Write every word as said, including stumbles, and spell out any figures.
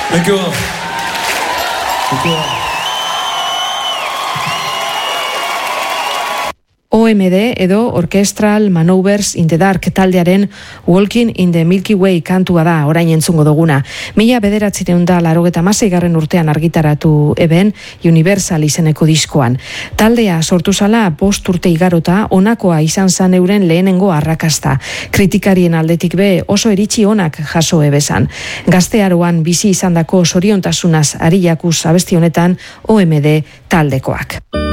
Thank you all. Thank you all. O M D edo Orchestral Maneuvers in the Dark taldearen Walking in the Milky Way kantua da orain entzungo duguna. Mila bederatzireun da larogeta maseigarren urtean argitaratu eben Universal izeneko diskoan. Taldea sortu zala bost urte igarota onakoa izan zan euren lehenengo arrakasta. Kritikarien aldetik be oso eritzi onak jaso ebezan. Gaztearoan bizi izandako soriontasunaz ari jakuz abesti honetan O M D taldekoak.